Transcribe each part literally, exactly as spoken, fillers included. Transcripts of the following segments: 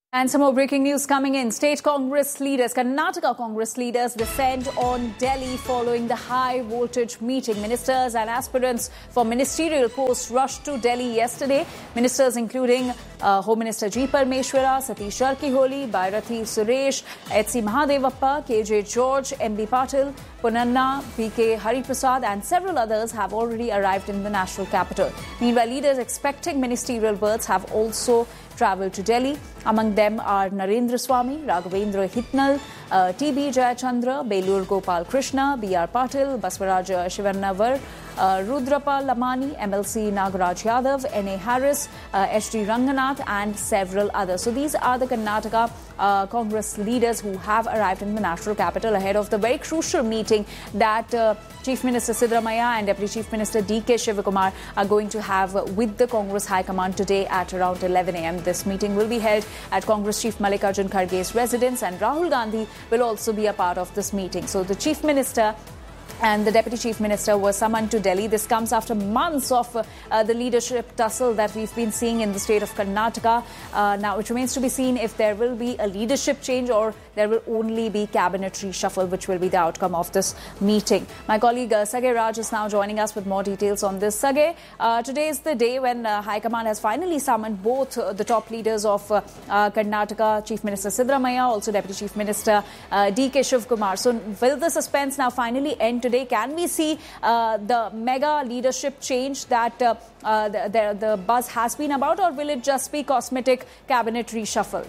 And some more breaking news coming in. State Congress leaders, Karnataka Congress leaders descend on Delhi following the high voltage meeting. Ministers and aspirants for ministerial posts rushed to Delhi yesterday. Ministers including uh, Home Minister G. Parmeshwara, Satish Jarkiholi, Bhairathi Suresh, H C Mahadevappa, K J George, M B Patil, Ponnanna, P K Hariprasad and several others have already arrived in the national capital. Meanwhile, leaders expecting ministerial berths have also travelled to Delhi. Among them are Narendra Swamy, Raghavendra Hitnal, uh, T B Jayachandra, Belur Gopal Krishna, B R Patil, Baswaraj Shivarnavar, uh, Rudrapal Lamani, M L C Nagaraj Yadav, N A Harris, uh, H D Ranganath and several others. So these are the Karnataka uh, Congress leaders who have arrived in the national capital ahead of the very crucial meeting that uh, Chief Minister Siddaramaiah and Deputy Chief Minister D K Shivakumar are going to have with the Congress High Command today at around eleven a m This meeting will be held at Congress Chief Mallikarjun Kharge's residence, and Rahul Gandhi will also be a part of this meeting. So the Chief Minister and the Deputy Chief Minister were summoned to Delhi. This comes after months of uh, the leadership tussle that we've been seeing in the state of Karnataka. Uh, now, it remains to be seen if there will be a leadership change or there will only be cabinet reshuffle, which will be the outcome of this meeting. My colleague uh, Sagay Raj is now joining us with more details on this. Sagay, uh, today is the day when uh, High Command has finally summoned both uh, the top leaders of uh, uh, Karnataka, Chief Minister Siddaramaiah, also Deputy Chief Minister uh, D K Shivakumar. So, will the suspense now finally end today? Can we see uh, the mega leadership change that uh, uh, the, the, the buzz has been about, or will it just be cosmetic cabinet reshuffle?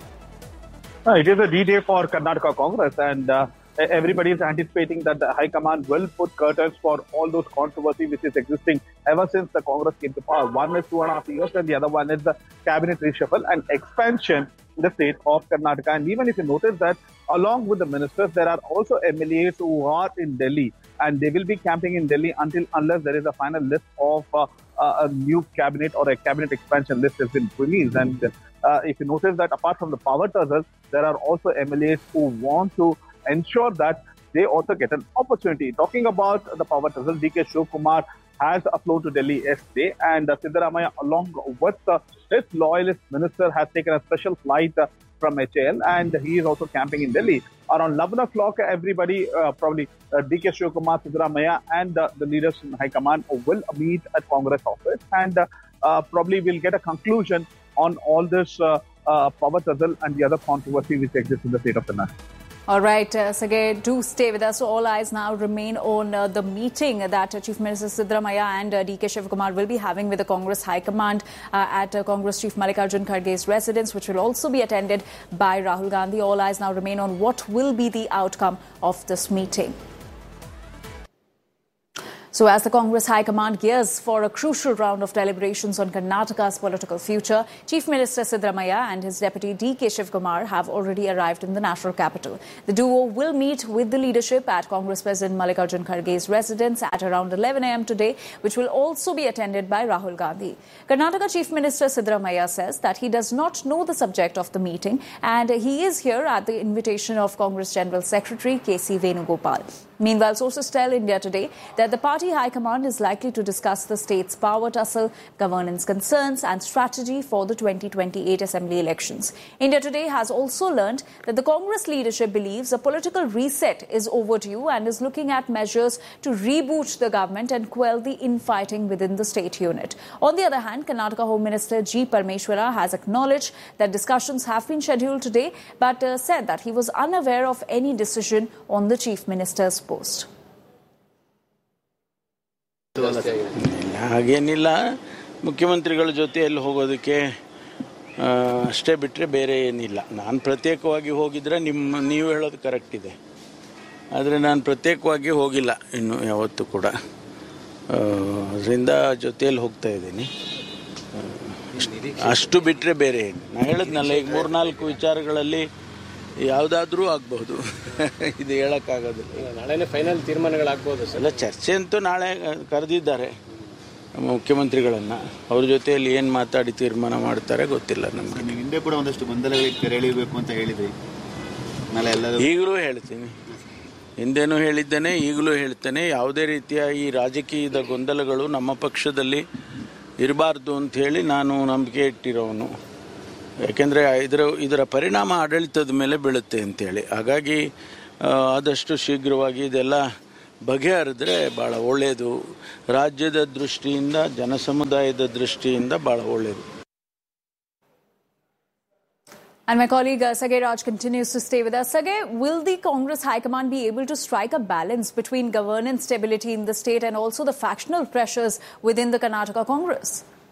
Uh, it is a D-Day for Karnataka Congress, and uh, everybody is anticipating that the High Command will put curtains for all those controversy which is existing ever since the Congress came to power. One is two and a half years, and the other one is the cabinet reshuffle and expansion in the state of Karnataka. And even if you notice that along with the ministers, there are also M L As who are in Delhi, and they will be camping in Delhi until unless there is a final list of uh, uh, a new cabinet or a cabinet expansion list has been released. And uh, if you notice that apart from the power tussle, there are also M L As who want to ensure that they also get an opportunity. Talking about the power tussle, D K Shivakumar has flown to Delhi yesterday, and uh, Siddaramaiah, along with uh, his loyalist minister, has taken a special flight uh, from H A L, and he is also camping in Delhi. Around eleven o'clock, everybody, uh, probably uh, D K Shivakumar, Siddaramaiah, and uh, the leaders in High Command will meet at Congress office, and uh, uh, probably will get a conclusion on all this uh, uh, power tussle and the other controversy which exists in the state of Karnataka. All right, uh, Sagay, do stay with us. So all eyes now remain on uh, the meeting that uh, Chief Minister Siddaramaiah and uh, D K Shivakumar will be having with the Congress High Command uh, at uh, Congress Chief Mallikarjun Kharge's residence, which will also be attended by Rahul Gandhi. All eyes now remain on what will be the outcome of this meeting. So as the Congress High Command gears for a crucial round of deliberations on Karnataka's political future, Chief Minister Siddaramaiah and his deputy D K Shivakumar have already arrived in the national capital. The duo will meet with the leadership at Congress President Mallikarjun Kharge's residence at around eleven a m today, which will also be attended by Rahul Gandhi. Karnataka Chief Minister Siddaramaiah says that he does not know the subject of the meeting, and he is here at the invitation of Congress General Secretary K C Venugopal. Meanwhile, sources tell India Today that the party High Command is likely to discuss the state's power tussle, governance concerns and strategy for the twenty twenty-eight assembly elections. India Today has also learned that the Congress leadership believes a political reset is overdue and is looking at measures to reboot the government and quell the infighting within the state unit. On the other hand, Karnataka Home Minister G. Parmeshwara has acknowledged that discussions have been scheduled today, but uh, said that he was unaware of any decision on the Chief Minister's post. ಹಾಗೇನಿಲ್ಲ, ಮುಖ್ಯಮಂತ್ರಿಗಳ ಜೊತೆಯಲ್ಲಿ ಹೋಗೋದಕ್ಕೆ ಅಷ್ಟೇ ಬಿಟ್ಟರೆ ಬೇರೆ ಏನಿಲ್ಲ. ನಾನು ಪ್ರತ್ಯೇಕವಾಗಿ ಹೋಗಿದ್ರೆ ನಿಮ್ಮ ನೀವು ಹೇಳೋದು ಕರೆಕ್ಟ್ ಇದೆ, ಆದರೆ ನಾನು ಪ್ರತ್ಯೇಕವಾಗಿ ಹೋಗಿಲ್ಲ ಇನ್ನು ಯಾವತ್ತೂ ಕೂಡ. ಅದರಿಂದ ಜೊತೆಯಲ್ಲಿ ಹೋಗ್ತಾ ಇದ್ದೀನಿ, ಅಷ್ಟು ಬಿಟ್ಟರೆ ಬೇರೆ ಏನು. ನಾನು ಹೇಳಿದ್ನಲ್ಲ, ಈಗ ಮೂರ್ನಾಲ್ಕು ವಿಚಾರಗಳಲ್ಲಿ ಯಾವುದಾದ್ರೂ ಆಗಬಹುದು, ಇದು ಹೇಳೋಕ್ಕಾಗೋದಿಲ್ಲ. ನಾಳೆನೇ ಫೈನಲ್ ತೀರ್ಮಾನಗಳಾಗ್ಬೋದು ಸರ್. ಎಲ್ಲ ಚರ್ಚೆ ಅಂತೂ ನಾಳೆ ಕರೆದಿದ್ದಾರೆ ಮುಖ್ಯಮಂತ್ರಿಗಳನ್ನು. ಅವ್ರ ಜೊತೆಯಲ್ಲಿ ಏನು ಮಾತಾಡಿ ತೀರ್ಮಾನ ಮಾಡ್ತಾರೆ ಗೊತ್ತಿಲ್ಲ ನಮಗೆ. ಹಿಂದೆ ಕೂಡ ಒಂದಷ್ಟು ಗೊಂದಲಗಳಿಗೆ ತೆರೆ ಎಳೆಯಬೇಕು ಅಂತ ಹೇಳಿದ್ರಿ, ನಾಳೆ ಎಲ್ಲ ಈಗಲೂ ಹೇಳ್ತೀನಿ, ಹಿಂದೆನೂ ಹೇಳಿದ್ದೇನೆ, ಈಗಲೂ ಹೇಳ್ತೇನೆ. ಯಾವುದೇ ರೀತಿಯ ಈ ರಾಜಕೀಯದ ಗೊಂದಲಗಳು ನಮ್ಮ ಪಕ್ಷದಲ್ಲಿ ಇರಬಾರ್ದು ಅಂತ ಹೇಳಿ ನಾನು ನಂಬಿಕೆ ಇಟ್ಟಿರೋನು. ಯಾಕೆಂದರೆ ಇದರ ಇದರ ಪರಿಣಾಮ ಆಡಳಿತದ ಮೇಲೆ ಬೀಳುತ್ತೆ ಅಂತೇಳಿ. ಹಾಗಾಗಿ ಆದಷ್ಟು ಶೀಘ್ರವಾಗಿ ಇದೆಲ್ಲ ಬಗೆಹರಿದ್ರೆ ಭಾಳ ಒಳ್ಳೆಯದು. ರಾಜ್ಯದ ದೃಷ್ಟಿಯಿಂದ, ಜನಸಮುದಾಯದ ದೃಷ್ಟಿಯಿಂದ ಭಾಳ ಒಳ್ಳೆಯದು. And my colleague uh, Sagay Raj continues to stay with us. Sagay, will the Congress High Command be able to strike a balance between governance stability in the state and also the factional pressures within the Karnataka Congress?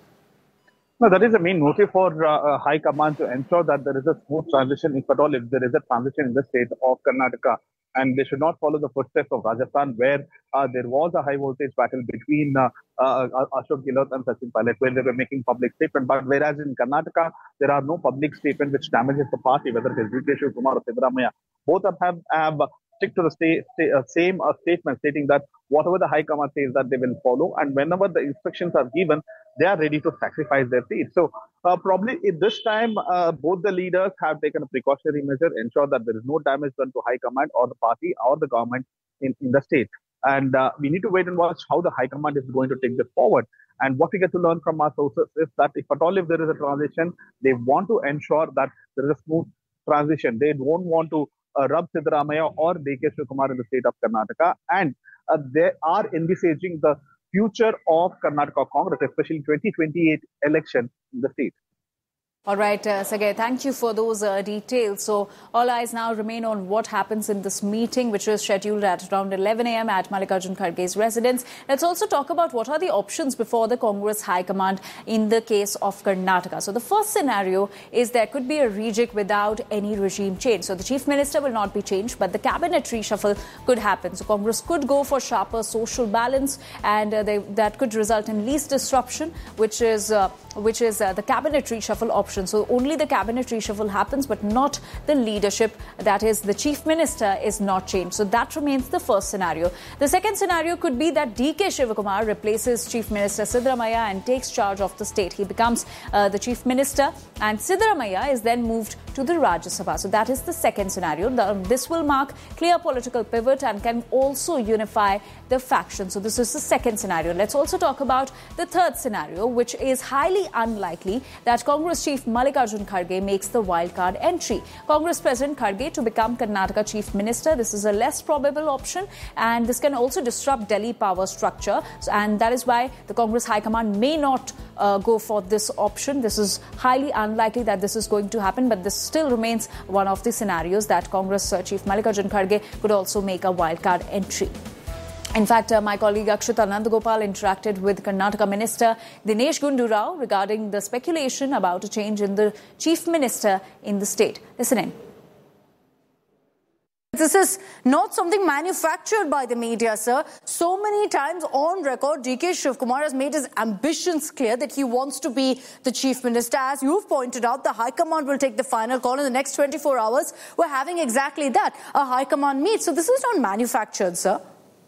No, that is the main motive for uh, High Command, to ensure that there is a smooth transition, if at all, if there is a transition in the state of Karnataka. And they should not follow the footsteps of Rajasthan, where uh, there was a high voltage battle between uh, uh, Ashok Gehlot and Sachin Pilot, where they were making public statements. But whereas in Karnataka, there are no public statements which damages the party, whether it is D K Shivakumar or Siddaramaiah. Both of them have, have stick to the stay, stay, uh, same uh, statement stating that whatever the High Command says that they will follow, and whenever the instructions are given, they are ready to sacrifice their seats. So uh, probably at this time, uh, both the leaders have taken a precautionary measure, ensure that there is no damage done to High Command or the party or the government in, in the state. And uh, we need to wait and watch how the High Command is going to take this forward. And what we get to learn from our sources is that if at all if there is a transition, they want to ensure that there is a smooth transition. They don't want to uh, rub Siddaramaiah or D K Shivakumar in the state of Karnataka. And uh, they are envisaging the future of Karnataka Congress, especially twenty twenty-eight election in the state. All right, uh, Sagay, thank you for those uh, details. So all eyes now remain on what happens in this meeting, which is scheduled at around eleven a m at Mallikarjun Kharge's residence. Let's also talk about what are the options before the Congress High Command in the case of Karnataka. So the first scenario is there could be a rejig without any regime change. So the Chief Minister will not be changed, but the cabinet reshuffle could happen. So Congress could go for sharper social balance, and uh, they, that could result in least disruption, which is uh, which is uh, the cabinet reshuffle option. So only the cabinet reshuffle happens, but not the leadership. That is, the Chief Minister is not changed. So that remains the first scenario. The second scenario could be that D K Shivakumar replaces Chief Minister Siddaramaiah and takes charge of the state. He becomes uh, the Chief Minister, and Siddaramaiah is then moved to the Rajya Sabha. So that is the second scenario. The, this will mark clear political pivot and can also unify the faction. So this is the second scenario. Let's also talk about the third scenario, which is highly unlikely that Congress Chief Mallikarjun Kharge makes the wildcard entry. Congress President Kharge to become Karnataka Chief Minister. This is a less probable option, and this can also disrupt Delhi power structure. So, and that is why the Congress High Command may not uh, go for this option. This is highly unlikely that this is going to happen, but this still remains one of the scenarios that Congress uh, Chief Mallikarjun Kharge could also make a wildcard entry. In fact, uh, my colleague Akshita Nandagopal interacted with Karnataka Minister Dinesh Gundu Rao regarding the speculation about a change in the Chief Minister in the state. Listen in. This is not something manufactured by the media, sir. So many times on record, D K Shivakumar has made his ambitions clear that he wants to be the Chief Minister. As you've pointed out, the High Command will take the final call in the next twenty-four hours. We're having exactly that, a High Command meet. So this is not manufactured, sir.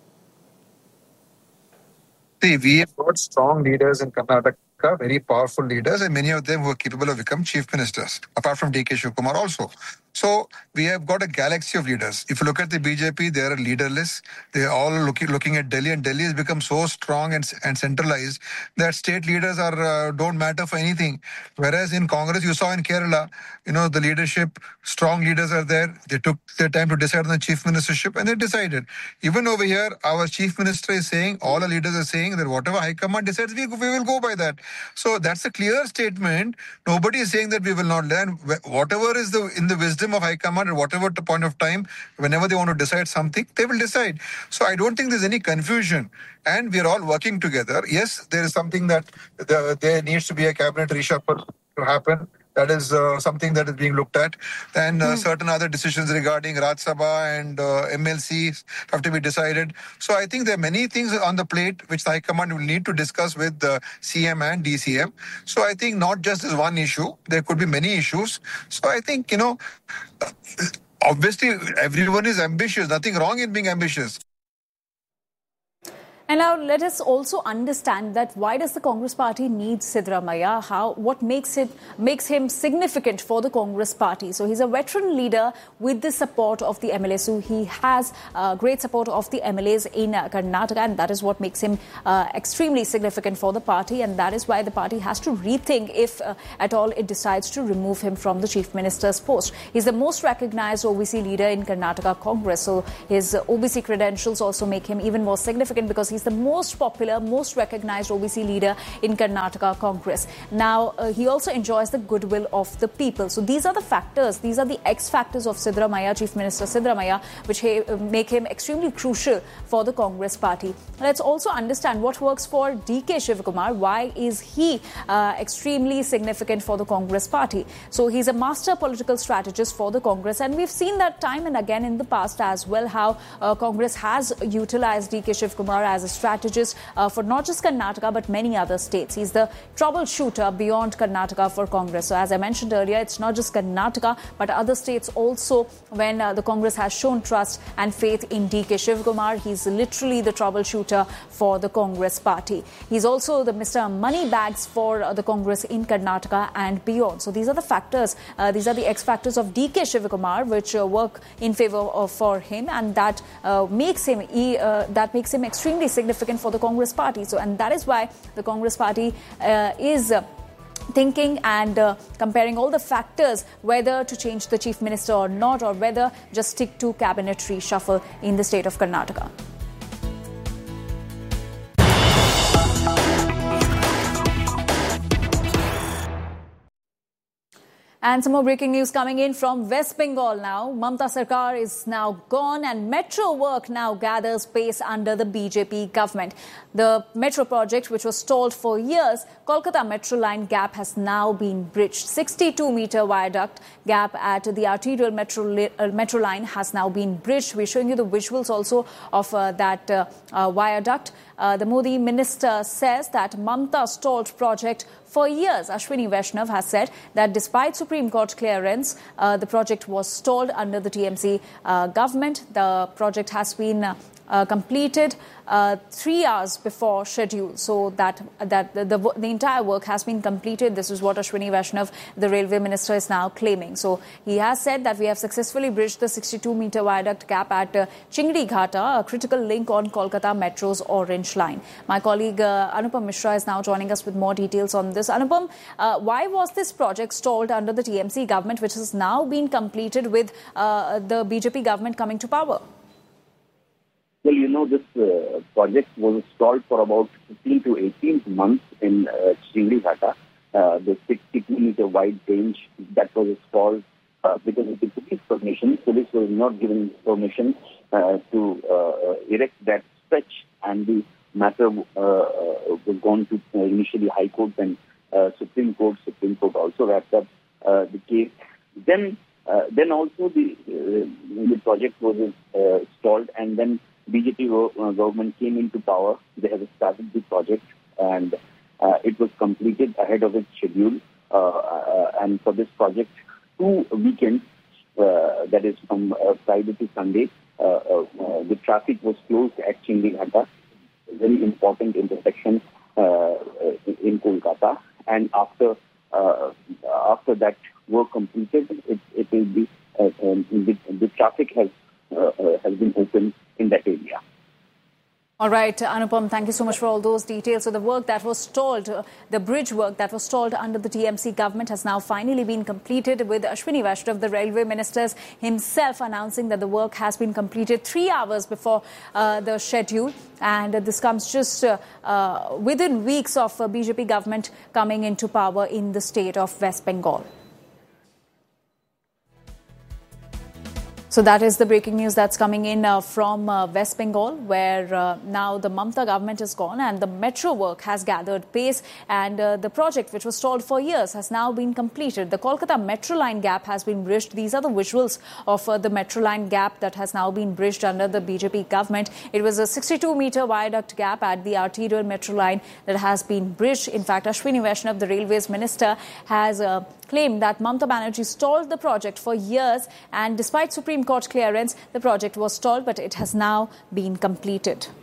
See, we have got strong leaders in Karnataka, very powerful leaders, and many of them who are capable of becoming chief ministers, apart from D K Shivakumar also. So we have got a galaxy of leaders. If you look at the B J P, they are leaderless. They are all looking looking at Delhi, and Delhi has become so strong and and centralized that state leaders are uh, don't matter for anything. Whereas in Congress, you saw in Kerala, you know, the leadership, strong leaders are there. They took their time to decide on the chief ministership, and they decided. Even over here, our chief minister is saying, all the leaders are saying that whatever High Command decides, we, we will go by that. So that's a clear statement. Nobody is saying that we will not learn. Whatever is the in the wisdom of High Command at whatever point of time, whenever they want to decide something, they will decide. So I don't think there's any confusion. And we are all working together. Yes, there is something that the, there needs to be a cabinet reshuffle to happen. That is uh, something that is being looked at. And uh, mm. certain other decisions regarding Rajya Sabha and uh, M L Cs have to be decided. So I think there are many things on the plate which the High Command will need to discuss with the C M and D C M. So I think not just this one issue, there could be many issues. So I think, you know, obviously everyone is ambitious. Nothing wrong in being ambitious. And now let us also understand that why does the Congress party need Siddaramaiah? How, what makes it makes him significant for the Congress party? So he's a veteran leader with the support of the M L As. So he has uh, great support of the M L As in uh, Karnataka, and that is what makes him uh, extremely significant for the party. And that is why the party has to rethink if uh, at all it decides to remove him from the chief minister's post. He's the most recognized O B C leader in Karnataka Congress. So his uh, O B C credentials also make him even more significant because he's the most popular, most recognized O B C leader in Karnataka Congress. Now, uh, he also enjoys the goodwill of the people. So these are the factors, these are the X factors of Siddaramaiah, Chief Minister Siddaramaiah, which he, uh, make him extremely crucial for the Congress party. Let's also understand what works for D K Shivakumar. Why is he uh, extremely significant for the Congress party? So he's a master political strategist for the Congress, and we've seen that time and again in the past as well, how uh, Congress has utilized D K Shivakumar as a strategist uh, for not just Karnataka but many other states. He's the troubleshooter beyond Karnataka for Congress. So as I mentioned earlier, it's not just Karnataka but other states also when uh, the Congress has shown trust and faith in D K Shivakumar. He's literally the troubleshooter for the Congress party. He's also the Mister Moneybags for uh, the Congress in Karnataka and beyond. So these are the factors, uh, these are the X factors of D K Shivakumar which uh, work in favor of for him, and that uh, makes him e, uh, that makes him extremely significant for the Congress party. So, and that is why the Congress party uh, is uh, thinking and uh, comparing all the factors whether to change the chief minister or not, or whether just stick to cabinet reshuffle in the state of Karnataka. And some more breaking news coming in from West Bengal now. Mamata Sarkar is now gone and metro work now gathers pace under the B J P government. The metro project, which was stalled for years, Kolkata Metro Line gap has now been bridged. sixty-two metre viaduct gap at the arterial metro, li- uh, metro line has now been bridged. We're showing you the visuals also of uh, that uh, uh, viaduct. Uh, the Modi minister says that Mamata stalled project for years. Ashwini Vaishnav has said that despite Supreme Court clearance, uh, the project was stalled under the T M C uh, government. The project has been uh, uh, completed uh, three hours before schedule, so that that the, the, the entire work has been completed. This is what Ashwini Vaishnav, the railway minister, is now claiming. So he has said that we have successfully bridged the sixty-two metre viaduct gap at uh, Chingdi Ghata, a critical link on Kolkata Metro's Orange Line. My colleague uh, Anupam Mishra is now joining us with more details on this. Anupam, uh, why was this project stalled under the T M C government, which has now been completed with uh, the B J P government coming to power? Well, you know, this uh, project was stalled for about fifteen to eighteen months in uh, Chingdi-Ghata, uh, the sixty-two meter wide range that was stalled uh, because of the police permission. Police was not given permission uh, to uh, erect that stretch, and the matter uh, was gone to uh, initially High Court and uh, Supreme Court. Supreme Court also wrapped up uh, the case. Then, uh, then also the uh, the project was uh, stalled, and then B J P government came into power. They have started the project, and uh, it was completed ahead of its schedule. Uh, uh, and for this project, two weekends, uh, that is from uh, Friday to Sunday, uh, uh, uh, the traffic was closed at Chingdi-Ghata, a very important intersection uh, in Kolkata. And after uh, after that work completed, it, it will be uh, um, the, the traffic has uh, uh, has been opened in that area. All right, Anupam, thank you so much for all those details. So the work that was stalled, uh, the bridge work that was stalled under the T M C government has now finally been completed, with Ashwini Vaishnav, the railway minister, himself announcing that the work has been completed three hours before uh, the schedule. And uh, this comes just uh, uh, within weeks of uh, B J P government coming into power in the state of West Bengal. So that is the breaking news that's coming in uh, from uh, West Bengal, where uh, now the Mamata government is gone and the metro work has gathered pace, and uh, the project, which was stalled for years, has now been completed. The Kolkata Metro Line gap has been bridged. These are the visuals of uh, the Metro Line gap that has now been bridged under the B J P government. It was a sixty-two metre viaduct gap at the arterial Metro Line that has been bridged. In fact, Ashwini Vaishnav, the railways minister, has uh, claimed that Mamata Banerjee stalled the project for years, and despite Supreme Court clearance, the project was stalled, but it has now been completed.